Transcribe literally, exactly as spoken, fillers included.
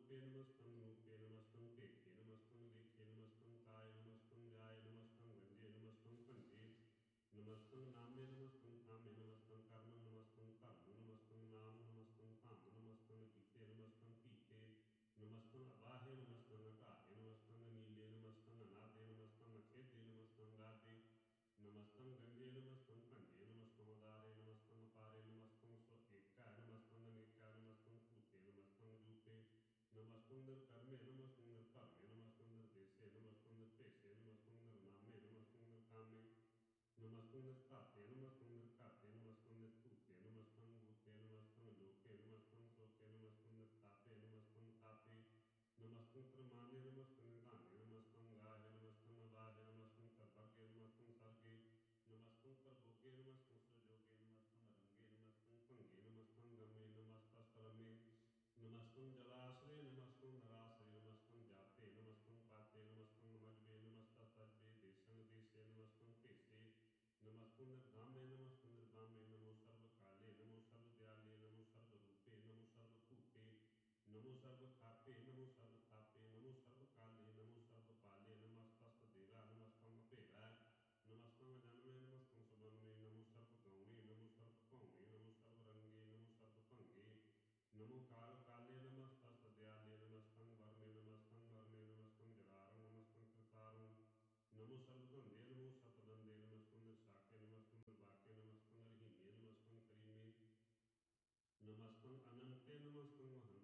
रूपे नमस्तं नूपे नमस्तं तेथे नमस्तं लेखे नमस्तं काय नमस्तं जाय नमस्तं गंजे नमस्तं पंजे नमस्तं नाम्ये नमस्तं कामे नमस्तं कर्मं नमस्तं कर्मं नमस्तं नाम नमस्तं धाम नमस्तं जीते नमस्तं पीते नमस्तं अबाहे नमस्तं अटाहे नमस्तं नीले नमस्तं अनादे नमस्तं अछेदे नमस्तं गादे नमस्तं गंजे नमस्तं पंजे नमस्तं उदारे नमस्तं अपारे नमस्तं स्व एकाय नमस्तं अनेकाय नमस्तं सूते नमस्तं जूते नमस्तं निर्कर्मे नमस्तं निर्धर्मे नमस्तं निर्देशे नमस्तं निर्पेशे नमस्तं निर्नामे नमस्तं निर्कामे नमस्तं निर्ताते नमस्तं निर्काते नमस्तं निर्तूते नमस्तं भूते नमस्तं लोके नमस्तं शोके नमस्तं निर्तापे नमस्तं तापे नमस्तं प्रमाणे नमस्तं निदाने नमस्तं गाहे नमस्तं अबाहे नमस्तं सर्वर्गे नमस्तं सर्गे नमस्तं सर्वोगे नमस्तं सुरजोगे नमस्तं रंगे नमस्तं पंगे नमस्तं गमे नमस्तस्त्रमे नमस्तं जलाश्रय नमस्तं नराश्रय नमस्तं जाते नमस्तं पाते नमस्तं नमजबे नमस्तसजबे देशं देशे नमस्तं पेशे नमस्तं निर्धाम्ये नमस्तं निर्वाम्ये नमो सर्वकाले नमो सर्वदयाले नमो सर्वरूपे नमो सर्वभूते नमो सर्वखापे नमो सर्वथापे नमो सर्वकाले नमो सर्वपाले नमस्तस्देवा नमस्तं अपेवाय नमस्तं अजन्मे नमस्तं सुबन्मे नमो सर्वगौणे नमो सर्वपौणे नमो सर्वरंगे नमो सर्वभंगे नमो काल काले नमस्तस्दयाले नमस्तं वर्णे नमस्तं मरणे नमस्तं जरारं नमस्तं कृतारं नमो सर्वदंदे नमो सतदंदे नमस्तं निर्शाखे नमस्तं निर्वाके नमस्तं अर्हिमे नमस्तं करीमे नमस्तं अनंते नमस्तं